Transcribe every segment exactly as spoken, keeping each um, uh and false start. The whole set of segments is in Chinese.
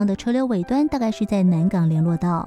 的车流尾端大概是在南港联络道。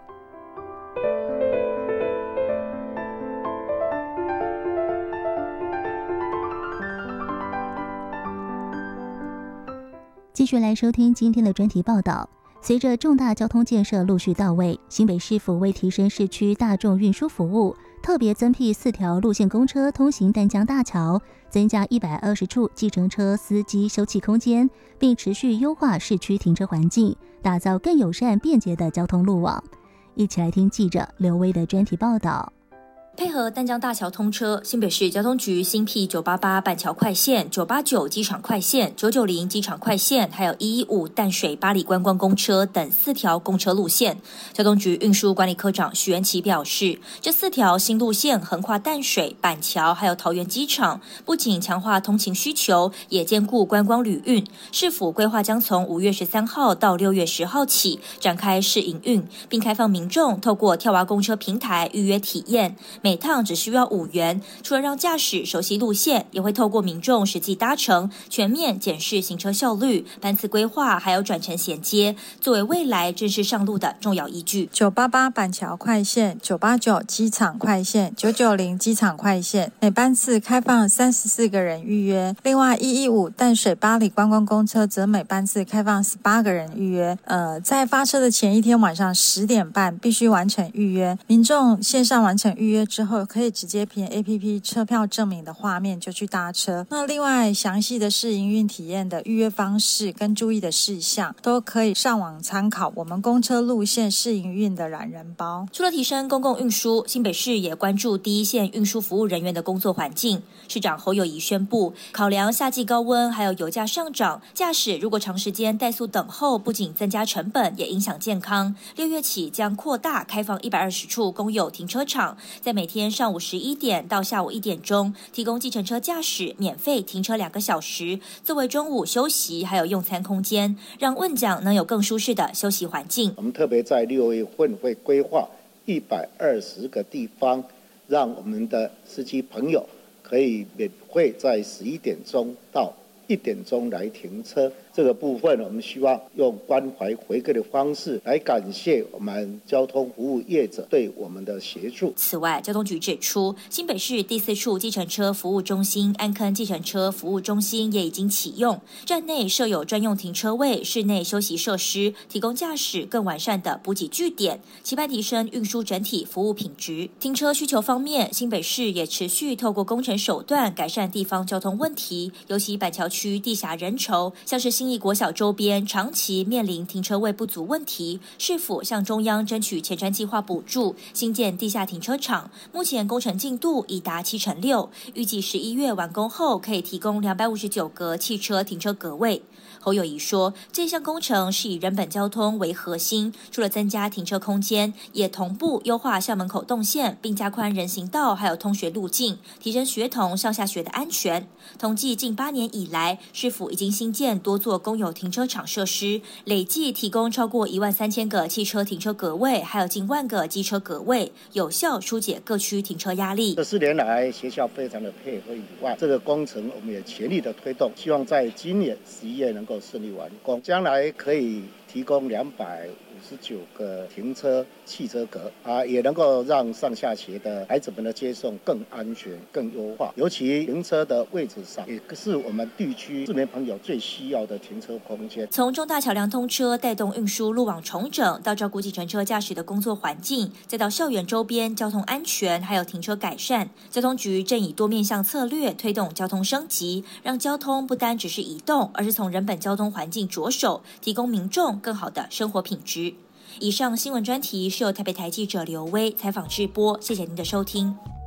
继续来收听今天的专题报道。随着重大交通建设陆续到位，新北市府为提升市区大众运输服务，特别增辟四条路线公车通行淡江大桥，增加一百二十处计程车司机休憩空间，并持续优化市区停车环境，打造更友善便捷的交通路网。一起来听记者刘威的专题报道。 配合淡江大桥通车，新北市交通局新辟九八八板桥快线、九八九机场快线、九九零机场快线，还有一一五淡水八里观光公车等四条公车路线。交通局运输管理科长许元琪表示，这四条新路线横跨淡水、板桥还有桃园机场，不仅强化通勤需求，也兼顾观光旅运。市府规划将从五月十三号到六月十号起展开试营运，并开放民众透过跳蛙公车平台预约体验。每趟只需要五元，除了让驾驶熟悉路线，也会透过民众实际搭乘，全面检视行车效率、班次规划，还有转乘衔接，作为未来正式上路的重要依据。 九八八板桥快线、九八九机场快线、九九零机场快线，每班次开放三十四个人预约。另外，一一五淡水八里观光公车则每班次开放十八个人预约。呃，在发车的前一天晚上十点半必须完成预约，民众线上完成预约之后，可以直接凭 A P P 车票证明的画面就去搭车。那另外详细的试营运体验的预约方式跟注意的事项，都可以上网参考我们公车路线试营运的懒人包。 除了提升公共运输，新北市也关注第一线运输服务人员的工作环境。市长侯友宜宣布，考量夏季高温还有油价上涨，驾驶如果长时间怠速等候，不仅增加成本，也影响健康。六月起将扩大开放一百二十处公有停车场，在每天上午十一点到下午一点钟，提供计程车驾驶免费停车两个小时，作为中午休息还有用餐空间，让问讲能有更舒适的休息环境。 我们特别在六月份会规划一百二十个地方，让我们的司机朋友可以免费在十一点钟到一点钟来停车。这个部分我们希望用关怀回馈的方式来感谢我们交通服务业者对我们的协助。 此外，交通局指出，新北市第四处计程车服务中心安坑计程车服务中心也已经启用，站内设有专用停车位、室内休息设施，提供驾驶更完善的补给据点，期盼提升运输整体服务品质。停车需求方面，新北市也持续透过工程手段改善地方交通问题，尤其板桥区地狭人稠，像是新义国小周边长期面临停车位不足问题，市府向中央争取前瞻计划补助，新建地下停车场，目前工程进度已达七成六，预计十一月完工后可以提供两百五十九个汽车停车格位。侯友宜说，这项工程是以人本交通为核心，除了增加停车空间，也同步优化校门口动线，并加宽人行道还有通学路径，提升学童上下学的安全。统计近八年以来，市府已经新建多座公有停车场设施，累计提供超过一万三千个汽车停车格位，还有近万个机车格位，有效疏解各区停车压力。 这四年来，学校非常的配合以外，这个工程我们也全力的推动，希望在今年十一月能够顺利完工，将来可以提供两百五十九个停车汽车格啊，也能够让上下学的孩子们的接送更安全、更优化。尤其停车的位置上，也是我们地区市民朋友最需要的停车空间。 从重大桥梁通车带动运输路网重整，到照顾计程车驾驶的工作环境，再到校园周边交通安全，还有停车改善，交通局正以多面向策略推动交通升级，让交通不单只是移动，而是从人本交通环境着手，提供民众更好的生活品质。以上新闻专题是由台北台记者刘威采访制播，谢谢您的收听。